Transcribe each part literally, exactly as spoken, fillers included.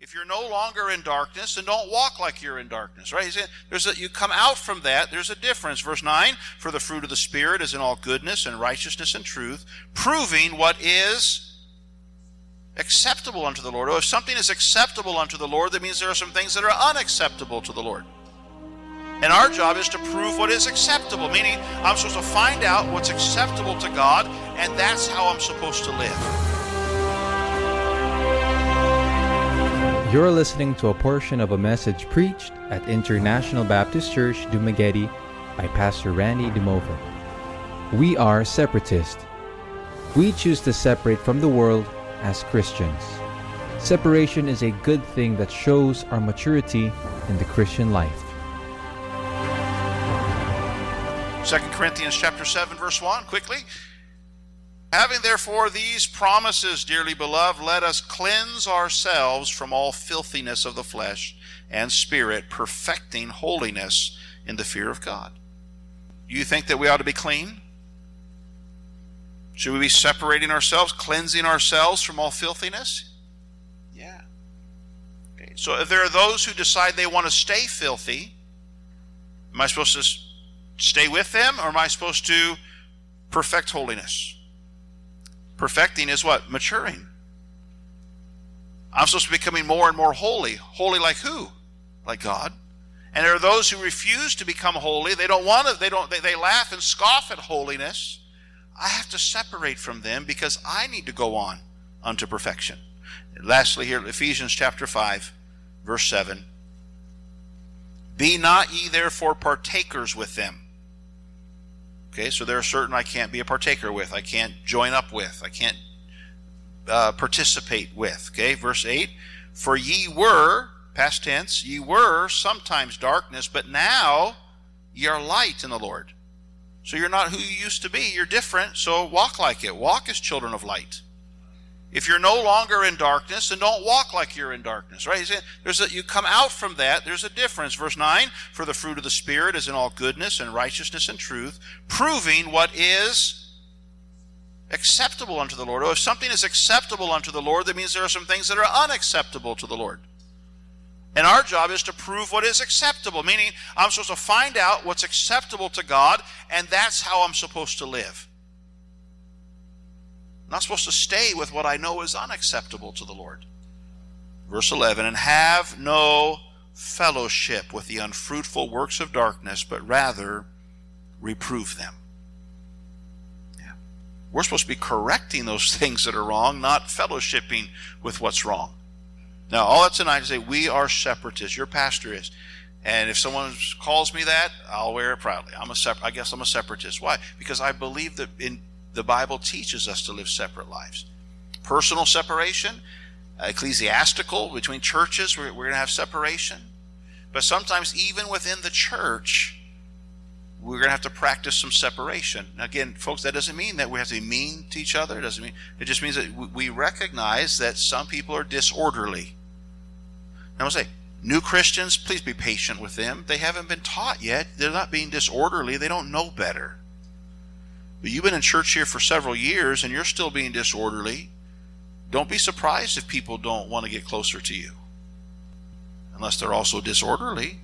If you're no longer in darkness, then don't walk like you're in darkness, right? He's saying there's a, you come out from that, there's a difference. Verse nine, for the fruit of the Spirit is in all goodness and righteousness and truth, proving what is acceptable unto the Lord. Oh, if something is acceptable unto the Lord, that means there are some things that are unacceptable to the Lord. And our job is to prove what is acceptable, meaning I'm supposed to find out what's acceptable to God, and that's how I'm supposed to live. You're listening to a portion of a message preached at International Baptist Church, Dumaguete by Pastor Randy DeMova. We are separatists. We choose to separate from the world as Christians. Separation is a good thing that shows our maturity in the Christian life. Second Corinthians chapter seven, verse one, quickly. Having therefore these promises, dearly beloved, let us cleanse ourselves from all filthiness of the flesh and spirit, perfecting holiness in the fear of God. You think that we ought to be clean? Should we be separating ourselves, cleansing ourselves from all filthiness? Yeah. Okay. So if there are those who decide they want to stay filthy, am I supposed to stay with them, or am I supposed to perfect holiness? Perfecting is what? Maturing. I'm supposed to be becoming more and more holy. Holy like who? Like God. And there are those who refuse to become holy. They don't want to, they don't, they, they laugh and scoff at holiness. I have to separate from them because I need to go on unto perfection. And lastly here, Ephesians chapter five, verse seven. Be not ye therefore partakers with them. Okay, so there are certain I can't be a partaker with. I can't join up with. I can't uh, participate with. Okay, verse eight. For ye were, past tense, ye were sometimes darkness, but now ye are light in the Lord. So you're not who you used to be. You're different, so walk like it. Walk as children of light. If you're no longer in darkness, then don't walk like you're in darkness, right? There's a, you come out from that, there's a difference. Verse nine, for the fruit of the Spirit is in all goodness and righteousness and truth, proving what is acceptable unto the Lord. Oh, if something is acceptable unto the Lord, that means there are some things that are unacceptable to the Lord. And our job is to prove what is acceptable, meaning I'm supposed to find out what's acceptable to God, and that's how I'm supposed to live. I'm not supposed to stay with what I know is unacceptable to the Lord. Verse eleven, and have no fellowship with the unfruitful works of darkness, but rather reprove them. Yeah. We're supposed to be correcting those things that are wrong, not fellowshipping with what's wrong. Now, all that's tonight is say we are separatists. Your pastor is. And if someone calls me that, I'll wear it proudly. I'm a separ- I guess I'm a separatist. Why? Because I believe that in the Bible teaches us to live separate lives. Personal separation, ecclesiastical, between churches, we're, we're going to have separation. But sometimes even within the church, we're going to have to practice some separation. Now again, folks, that doesn't mean that we have to be mean to each other. It doesn't mean, it just means that we recognize that some people are disorderly. Now I'll say, new Christians, please be patient with them. They haven't been taught yet. They're not being disorderly. They don't know better. But you've been in church here for several years and you're still being disorderly. Don't be surprised if people don't want to get closer to you. Unless they're also disorderly.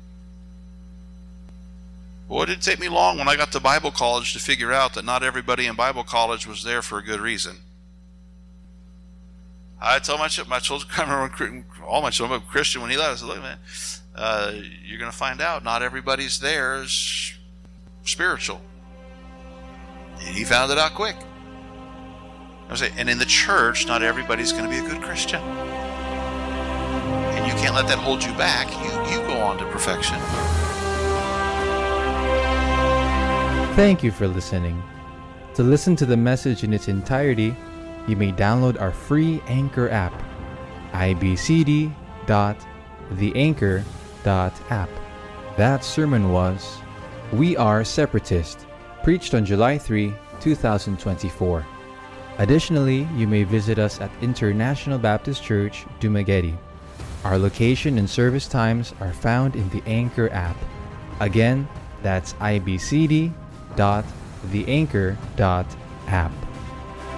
Boy, it didn't take me long when I got to Bible college to figure out that not everybody in Bible college was there for a good reason. I tell my, my children, I remember all my children, but Christian, when he left, I said, look, man, uh, you're going to find out not everybody's there is spiritual. And he found it out quick. I was saying, and in the church, not everybody's going to be a good Christian. And you can't let that hold you back. You, you go on to perfection. Thank you for listening. To listen to the message in its entirety, you may download our free Anchor app, i b c d dot the anchor dot app. That sermon was We Are Separatists, preached on July third, twenty twenty-four. Additionally, you may visit us at International Baptist Church, Dumaguete. Our location and service times are found in the Anchor app. Again, that's i b c d dot the anchor dot app.